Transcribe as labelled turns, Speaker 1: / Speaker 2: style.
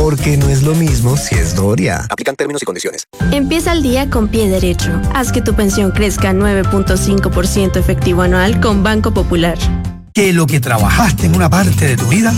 Speaker 1: Porque no es lo mismo si es Doria.
Speaker 2: Aplican términos y condiciones.
Speaker 3: Empieza el día con pie derecho. Haz que tu pensión crezca 9.5% efectivo anual con Banco Popular.
Speaker 4: Que lo que trabajaste en una parte de tu vida